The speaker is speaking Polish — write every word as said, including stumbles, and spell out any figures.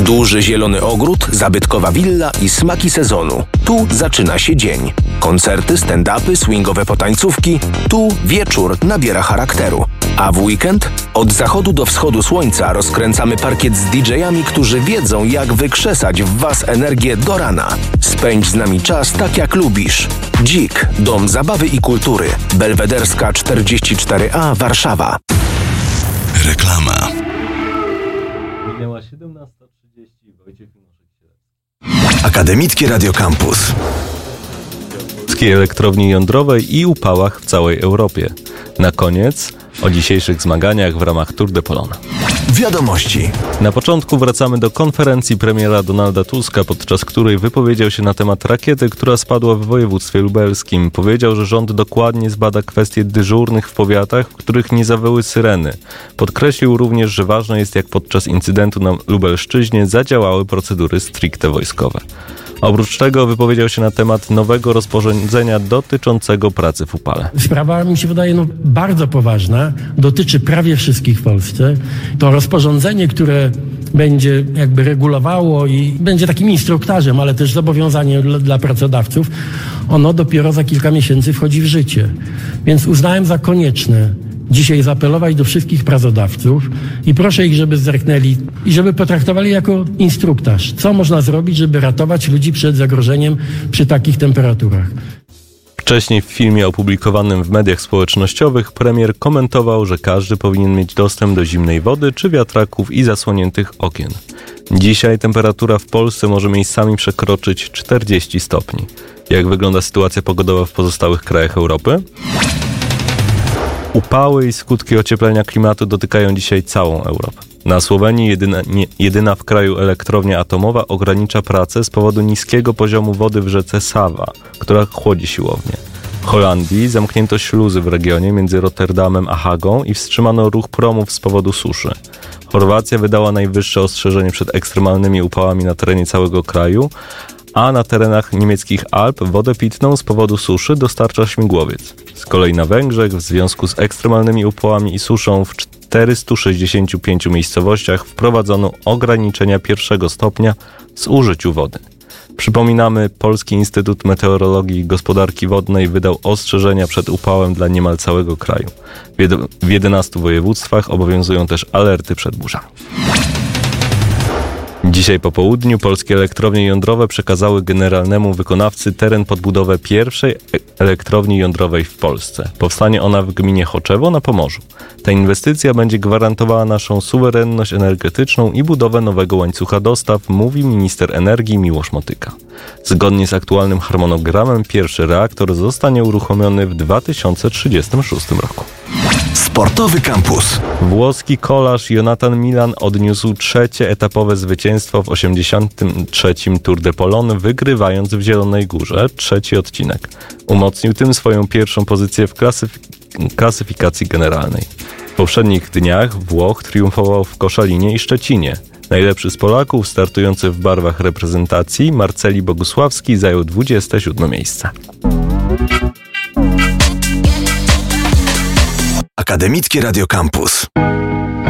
Duży zielony ogród, zabytkowa willa i smaki sezonu. Tu zaczyna się dzień. Koncerty, stand-upy, swingowe potańcówki. Tu wieczór nabiera charakteru. A w weekend? Od zachodu do wschodu słońca rozkręcamy parkiet z didżejami, którzy wiedzą, jak wykrzesać w Was energię do rana. Spędź z nami czas tak, jak lubisz. Dzik, Dom Zabawy i Kultury. Belwederska czterdzieści cztery A, Warszawa. Reklama. Minęła siedemnasta trzydzieści. Wojciech Akademickie Radio Campus. Polskiej elektrowni jądrowej i upałach w całej Europie. Na koniec o dzisiejszych zmaganiach w ramach Tour de Pologne. Wiadomości. Na początku wracamy do konferencji premiera Donalda Tuska, podczas której wypowiedział się na temat rakiety, która spadła w województwie lubelskim. Powiedział, że rząd dokładnie zbada kwestie dyżurnych w powiatach, w których nie zawyły syreny. Podkreślił również, że ważne jest, jak podczas incydentu na Lubelszczyźnie zadziałały procedury stricte wojskowe. Oprócz tego wypowiedział się na temat nowego rozporządzenia dotyczącego pracy w upale. Sprawa, mi się wydaje, no, bardzo poważna, dotyczy prawie wszystkich w Polsce. To rozporządzenie, które będzie jakby regulowało i będzie takim instruktarzem, ale też zobowiązaniem dla, dla pracodawców, ono dopiero za kilka miesięcy wchodzi w życie. Więc uznałem za konieczne dzisiaj zaapelować do wszystkich pracodawców i proszę ich, żeby zerknęli i żeby potraktowali jako instruktaż, co można zrobić, żeby ratować ludzi przed zagrożeniem przy takich temperaturach. Wcześniej w filmie opublikowanym w mediach społecznościowych premier komentował, że każdy powinien mieć dostęp do zimnej wody czy wiatraków i zasłoniętych okien. Dzisiaj temperatura w Polsce może miejscami przekroczyć czterdzieści stopni. Jak wygląda sytuacja pogodowa w pozostałych krajach Europy? Upały i skutki ocieplenia klimatu dotykają dzisiaj całą Europę. Na Słowenii jedyna, nie, jedyna w kraju elektrownia atomowa ogranicza pracę z powodu niskiego poziomu wody w rzece Sava, która chłodzi siłownię. W Holandii zamknięto śluzy w regionie między Rotterdamem a Hagą i wstrzymano ruch promów z powodu suszy. Chorwacja wydała najwyższe ostrzeżenie przed ekstremalnymi upałami na terenie całego kraju, a na terenach niemieckich Alp wodę pitną z powodu suszy dostarcza śmigłowiec. Z kolei na Węgrzech w związku z ekstremalnymi upałami i suszą w czterystu sześćdziesięciu pięciu miejscowościach wprowadzono ograniczenia pierwszego stopnia w zużyciu wody. Przypominamy, Polski Instytut Meteorologii i Gospodarki Wodnej wydał ostrzeżenia przed upałem dla niemal całego kraju. W, jed- w jedenastu województwach obowiązują też alerty przed burzami. Dzisiaj po południu polskie elektrownie jądrowe przekazały generalnemu wykonawcy teren pod budowę pierwszej elektrowni jądrowej w Polsce. Powstanie ona w gminie Choczewo na Pomorzu. Ta inwestycja będzie gwarantowała naszą suwerenność energetyczną i budowę nowego łańcucha dostaw, mówi minister energii Miłosz Motyka. Zgodnie z aktualnym harmonogramem pierwszy reaktor zostanie uruchomiony w dwa tysiące trzydziestym szóstym roku. Sportowy Campus. Włoski kolarz Jonathan Milan odniósł trzecie etapowe zwycięstwo w osiemdziesiątym trzecim Tour de Pologne, wygrywając w Zielonej Górze trzeci odcinek. Umocnił tym swoją pierwszą pozycję w klasyfik- klasyfikacji generalnej. W poprzednich dniach Włoch triumfował w Koszalinie i Szczecinie. Najlepszy z Polaków, startujący w barwach reprezentacji, Marceli Bogusławski zajął dwudzieste siódme miejsce. Akademickie Radio Campus.